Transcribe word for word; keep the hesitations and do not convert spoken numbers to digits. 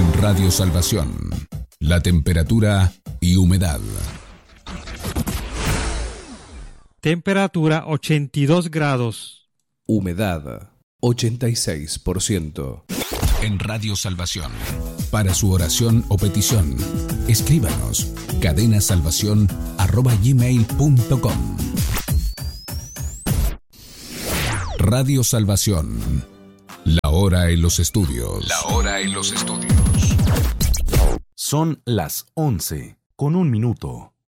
En Radio Salvación, la temperatura y humedad. Temperatura ochenta y dos grados. Humedad ochenta y seis por ciento. En Radio Salvación, para su oración o petición, escríbanos cadenasalvación arroba gmail punto com. Radio Salvación, la hora en los estudios. La hora en los estudios. Son las once con un minuto.